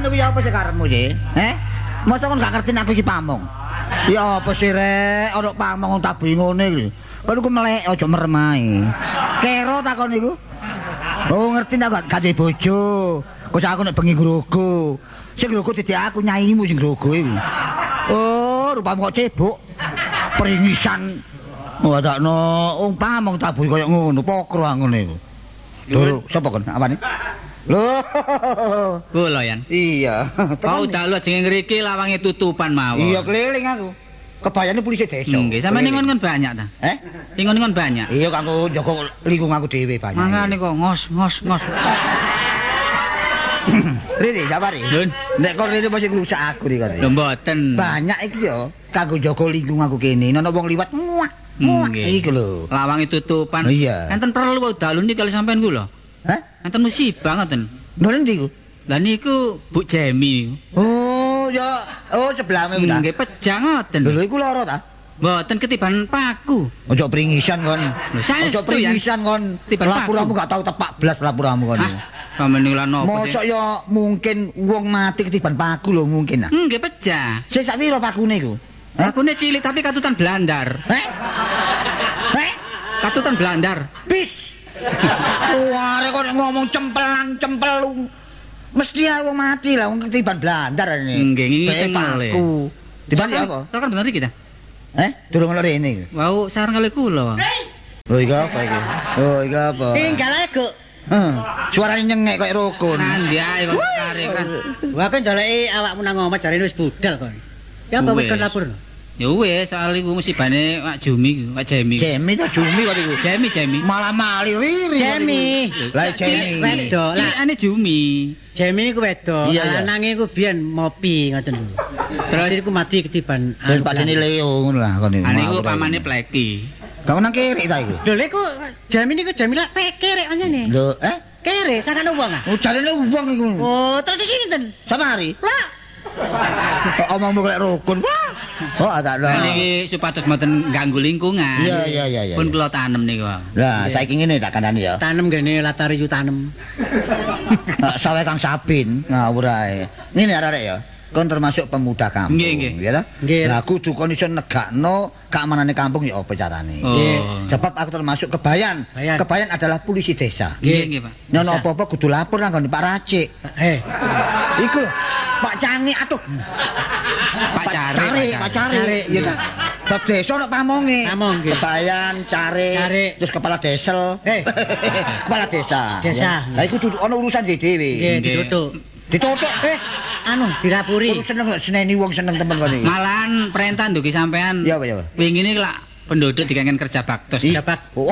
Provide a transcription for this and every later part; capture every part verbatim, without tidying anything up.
ngono kuwi apa sih karepmu sih? Heh? Mosok kon gak ngerti aku iki pamong. Ya apa sih rek, ana pamong tak bingone iki. Kon ku melek aja merem ae. Kero takon iku. Oh ngerti ndak gak duwe bojo. Kok aku nek bengi grogo. Sing grogo dadi aku nyaimu sing grogo iki. Oh, rupamu kok cebok. Peringisan. Wadakno wong pamong tabuh koyo ngono, pokro ngono iku. Lho, sapa kon? Apane? Lho. Kula yan. Iya. Kau dalu jenenge ngriki lawange tutupan mawon. Iya keliling aku. Kebayane polisi desa. Nggih, sampeyan ngon kon banyak ta? Eh? Ngon kon banyak. Iya kanggo njaga lingkungan aku dhewe banyak. Mangane kok ngos ngos ngos. Rene, sabari. Lun, nek kok rene mesti ngrusak aku iki kok. Lho mboten. Banyak iki ya kanggo njaga lingkungan aku kene. Ana wong liwat muak. Muak iki lho. Lawange tutupan. Iya. Enten perlu dalu niki kali sampean ku lho. Hah? Enten musibah ngoten. Lho ndi ku? Lah niku Bu Jemi. Oh, ya. Oh, sebelahme ku ta. Nggih pejang ngoten. Lho iku lara ta? Mboten ketiban paku. Ojo pringisan kon. Ojo pringisan kon. Lapuramu gak tau tepak blas lapuramu kon. Sampeyan lan opo sih? Mosok ya mungkin wong mati ketiban paku lho mungkin ah. Nggih pecah. Sik sak piro pakune iku? Pakune cilik tapi katutan blandar. Heh? Heh? Katutan blandar. Bis. Wah, arek kok ngomong cempelan cempel. Mesti wong mati lah wong ketiban blandar ini. Nggih ngiceng paku. Tiban apa? Kok kan bener iki ta? Eh, durung ono rene. Wau sareng kali kula. Oh, iki apa iki? Oh, iki apa? Tinggal ae, Guk. Heeh. Suarane nyengek koyo rukun. Nandi ae kok karek kan. Wah, kan njaleki awakmu nang omah jarene wis budal kon. Ya apa wis kon lapor? Ya wis, soal iku musibane Pak Jumi, Pak Jemi. Jemi ta Jumi kok iku. Jemi, Jemi. Malah mali riri. Jemi. Lah Jemi. Wedok. Lah ane Jumi. Jemi iku wedok. Lanange iku biyen mopi ngoten. Terus iku mati ketiban padane Leo ngono lah kon niku. Ane iku pamane Pleki. Kau nang kiri ta iku? Lho iku Jemi niku Jemi lak kere anyane. Lho, eh? Kere sakane wong ah. Oh, jarene wong iku. Oh, terus sinten? Samari. Lah. Omongmu kok rukun. Oh, tak lho. Niki supados mboten ganggu lingkungan. Iya, iya, iya, iya. Pun kula tanem niku. Lah, saiki ngene tak kandhani ya. Tanem gene latar yu tanem. Sawe Kang Sabin ngawur ae. Ngene arek ya. Kon termasuk pemuda kampung, nggih, nggih. ya ta? Lah kudu kon iso negakno keamanane kampung ya apa carane. Oh. Sebab aku termasuk kebayan. Bayan. Kebayan adalah polisi desa. Nggih, nggih, Pak. Nyono apa-apa kudu lapor nang Pak Racik. Eh. Iku lho, Pak Cangi atuh. Pak Cari, Pak Cari, ya ta. Bab desa nek pamonge. Pamong nggih. Kebayan, Cari, Cari. terus kepala desa. Eh. Kepala desa. Desa. Lah iku kudu ana urusan dhewe. Nggih, ditutuk. Ditutuk eh Anu dirapuri. Kudu seneng lho seneni wong seneng temen kon iki. Malahan perintah ndugi sampean. Iya, apa ya? Wingi iki lak penduduk dikangen kerja baktos. Dapat. Oh.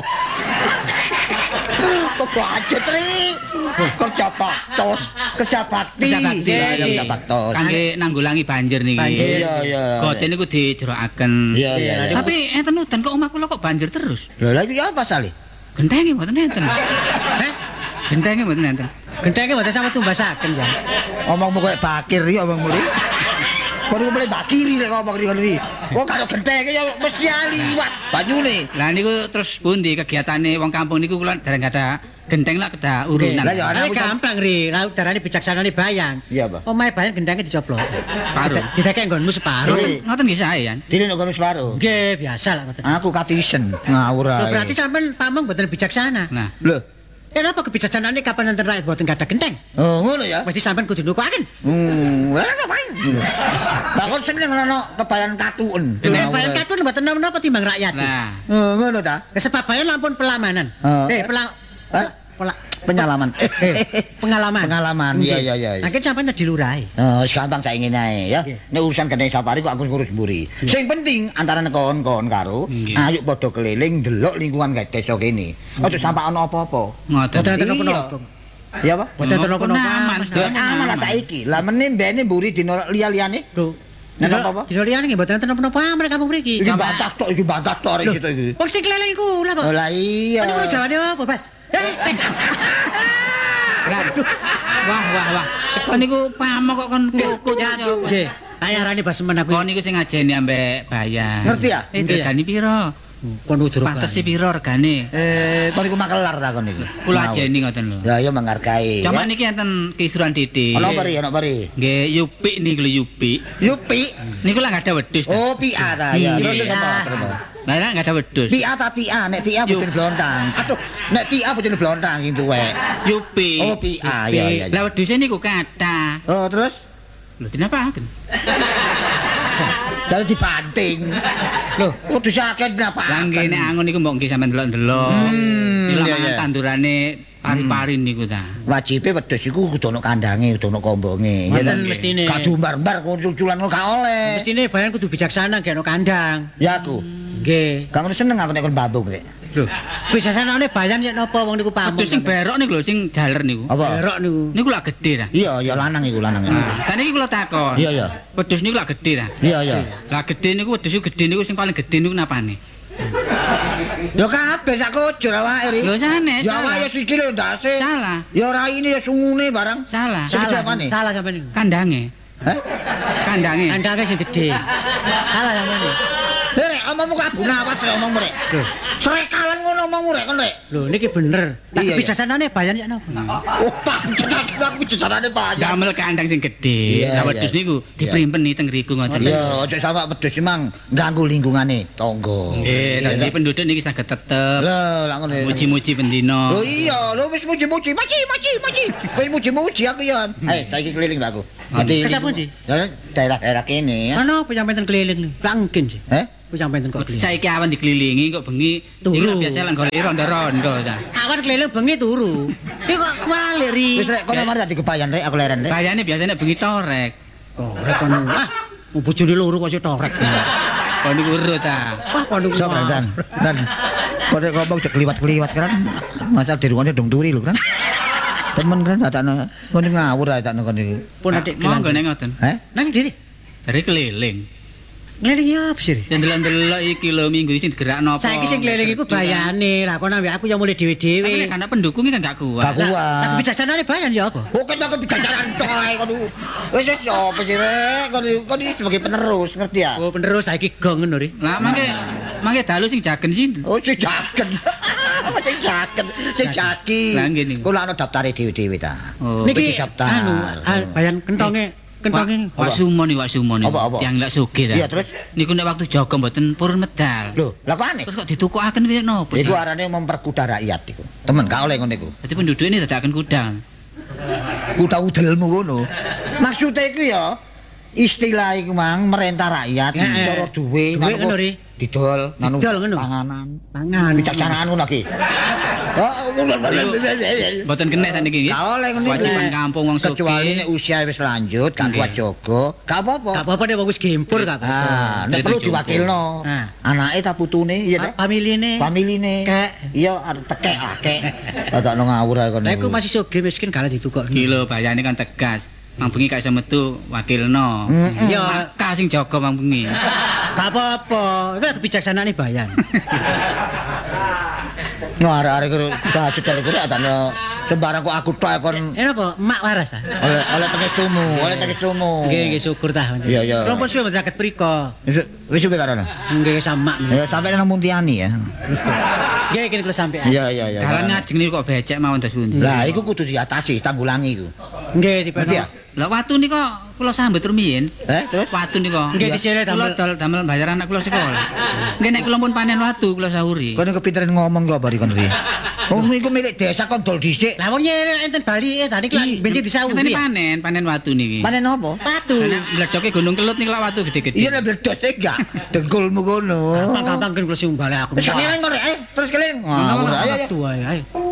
Kok aja tri. Kerja baktos, kerja bakti. Kerja bakti. Ya, kerja baktos. Kangge nanggulangi banjir niki. Banjir. Iya, iya. Gote niku dijerokaken. Iya, iya. iya. Tapi enten udan kok omah kula kok banjir terus. Lha lha iki apa sale? Gentenge mboten enten. Heh? Gentenge mboten enten. Gentenge mboten sampe tumbasaken ya. Omongmu koyo bakir iki omongmu iki. Kok niku mulai bakiri nek ngomong iki iki. Kok karo gentenge ya mesti liwat banyune. Lah niku terus pundi kegiatane wong kampung niku kula dereng ada genteng lah kedah urunan. Lah ya Ana gampang ri, laut darane bijaksanane Bayan. Iya, Pak. Omahe Bayan gendenge dicoplok. Paro. Didekek nggonmu separo. Ngoten nggih sae ya. Dene nek kono separo. Nggih, biasa lah ngoten. Aku katisen ngawur Lho ae. berarti sampean pamong mboten bijaksana. Nah, Lho. Kenapa kebijaksanaan kapan enten rakyat mboten gadah genteng? Oh, ngono ya. Mesti sampean kudu nukuaken. Hmm, lah ngapain? Lah kok seneng ana kebayan katuen. Nek Bayan kadun mboten napa timbang rakyat. nah. Oh, ngono ta? Sebab Bayan lampun pelamanan. Oh. Eh, pelang Hah? Pela- Penyalaman. pengalaman. Pengalaman. Iya, iya, iya. Akhirnya sampean jadi lurah. Oh, gampang saya ingin ae ya. Nggih. Nek urusan genteng safari kok aku ngurus mburi. Sing penting antara kon-kon karo Nggih. ayo padha keliling delok lingkungan gak desa kene. Aja sampai ana apa-apa. Ngoten. Mboten enten Iya. napa-napa. Ya apa? Mboten enten napa-napa. Aman, Ya aman lah saiki. Lah meneh mbene mburi dina liya-liyane. Lho. Nek apa-apa? Dino liyane nggih mboten enten napa-napa aman kampung mriki. Iki batas tok, iki batas tok arek situ iki. Wong sing keliling kula kok. Oh lah iya. Ini kok jawane apa, Bas? Waduh. Wah, wah, wah. Kok niku pamok kok kon kukut. Nggih. Ayarane Bas men aku. Kok niku sing ngajeni ambek Bayan. Ngerti ya? Eh, dregani piro? Kon udur. Pantes piro regane? Eh, kon iku makelar ta kon iki. Kula ajeni ngoten lho. Ya ya menghargai. Cuma niki enten kisuran titik. Ana apa ri, ana apa ri? Nggih, Yupik niku lho Yupik. Yupi. Niku lah enggak ada wedhus ta. Oh, P A ta. Ya, Iya. terus apa? Terus apa? Lah lah enggak ada wedhus. P A ta T A, nek T A bojone blontang. Aduh, nek T A bojone blontang iki tuwek. Yupik. Oh, P A ya ya. Lah wedhuse niku kathah. Oh, terus Lho dinapaken? dari dibanting. Loh, kudu sakit napa? Lah nggih nek angon niku mbok nggih sampean delok-delok. Hmm, Iki lho iya, mangan iya. tandurane pari-pari niku ta. Wajibe wedhus iku kudu ana kandange, kudu ana kombonge. Ya Mboten nggih. mestine. Gak jumbar-mbar cuculan gak oleh. Mestine bayan kudu bijaksana gak ono kandang. Ya aku. Nggih. Gak ngono seneng aku nek kon bambung rek. Lho, bijaksanane bayan yen napa wong niku pamong. Wedhus sing berok niku lho sing jaler niku. Apa? Berok niku. Niku lak gedhe ta. Iya, ya lanang iku lanang. Nah, saniki kula takon. Iya, iya. Wedhus niku lak gedhe ta. Iya, iya. Lah gedhe niku wedhus iku gedhe niku sing paling gedhe niku napane? Ya kabeh sak kujur awake ri. Lho sanes. Ya awake ya sikile ndase. Salah. Ya raine ya sungune barang. Salah. Segede Salah, apane? salah sampean niku. Kandange. Heh? Kandange. Kandange sing gedhe. Salah sampean niku. Rek, omongmu kok abu nawas rek omongmu rek. Srekalan ngono omongmu rek kon rek. Lho niki bener. Iya, iya. Tapi bijaksanane bayan yen napa? Oh, Pak, aku bicarane Pak. Damel kandang sing gedhe. Iya, Lah wedhus iya. niku diprimpen teng ngriku ngoten. Ya, aja sama wedhus emang ganggu lingkungane tangga. Nggih, dadi penduduk niki saged tetep Lah, lak ngono. muji-muji pendino. Oh iya, lho wis muji-muji, maci, maci, maci. Wis muji-muji aku ya. Eh, saiki keliling Pak aku. Dadi Ke pundi? Ya, daerah-daerah kene ya. Ana apa sampean teng keliling niku? Lah mungkin sih. Eh? Ku sampean teng kok keliling. Saiki awan dikelilingi kok bengi Turu. iki lho biasa lan golek rondo-rondo ta. Awan keliling bengi turu. Iki kok wale ri. Wis rek, kono mari dadi kebayan rek aku leren rek. Bayane biasanya bengi torek. Oh, rek kono. Ah, mau bojone loro kok iso torek. Kok niku urut ta. Wah, kono Sok dan dan kode ngomong cek kliwat-kliwat kan. Masa di rumahnya dong turi lho kan. Temen kan datane ngono ngawur ae tak ngono iki. pun adik Monggo nek ngoten. Heh? Nang diri. Dari keliling. Keliling ya apa sih? Dan delok-delok iki lho minggu iki digerakno apa. Saiki sing keliling iku bayane. Lah kono ambek aku yang mulai dhewe-dhewe. Karena pendukungnya kan gak kuat. Gak kuat. Lah bijaksanane bayan ya apa? Oke tak bijajaran tok ae kono. Wis wis apa sih rek? Kono kono iki sebagai penerus ngerti ya? Oh, penerus saiki gong ngono ri. Lah mangke mangke dalu sing jagen sih. Oh sing jagen. Sing jagen, sing jagi. Lah, nggih niku. Kula ana daftare dhewe-dhewe ta. Oh. Niki Niki daftar. anu ah, bayan kentonge kentonge. Wak Sumo nih, Wak Sumo nih. Apa, apa? Yang lak sugih ta. Iya, terus? Niku nek waktu jaga mboten purun medal. Lho, lah kok aneh? Terus kok ditukokaken kaya napa sih? Iku arane memperkuda rakyat iku. Temen gak oleh ngono iku. Dadi penduduk ini dadakan kudang. Kuda udelmu ngono. Maksudnya iku ya istilah iku mang merentah rakyat, Heeh. cara duwe, Duwe ngono, Ri. didol, nganu Didol ngono. panganan. Pangan. Bijaksanaan ngono iki. Oh, Mboten kena saniki nggih. gak oleh ngono iku. Kewajiban kampung wong sugih. Kecuali nek usia wis lanjut, gak Nggih. kuat jaga, gak apa-apa. Gak apa-apa nek wong wis gempur gak apa-apa. Ah, nek Jadi perlu cukup. diwakilno. Ah. Anake ta putune, iya ta? Familine. Familine. Kek. Iya, arep tekek ah, kek. Dadakno ngawur ae kono. Lah iku masih sugih miskin kalah ditukok. Iki lho bayane kan tegas. Mang bengi gak iso metu wakilno. Mm-mm. Ya Maka sing jaga mang bengi. gak apa-apa. Iku kebijaksanaan bayan. No arek-arek karo bajut karo karo adane sembarang kok aku tok kon Eh apa? Emak waras ta? oleh oleh pakai sumu, oleh pakai sumu. Nggih, nggih syukur ta. Iya, iya. Kula pun suwe mboten saged prika. Wis wis suwe karena. Nggih sama. Ya sampai nang Muntiani ya. Nggih kene kula sampean. Iya iya iya. Dalan ngajeng niku kok becek mawon das pundi. Lah iku kudu diatasi, tanggulangi iku. Nggih dipeno. Ngerti ya? Lah watu nika kula sambet rumiyin. Eh, terus Watu nika. Nggih disere Kula damel. dol damel bayar anak kula sekolah. Nggih nek kula pun panen watu kula sahuri. kon kepinteran ngomong kok bari kon ri. Wong iku milik desa kon dol dhisik. Lah wong nyere enten Bali eh tadi Iya. kok benci disawu. Ini panen, panen watu niki. Panen apa? Patu. Karena meledoke gunung kelut nih watu gede-gede. Iya nek bledot e gak dengkulmu kono. Gampang-gampang kan kula sing bali aku. Wis keling kok rek, eh terus keling. Ngawur ayo ayo. Tuh ayo ayo.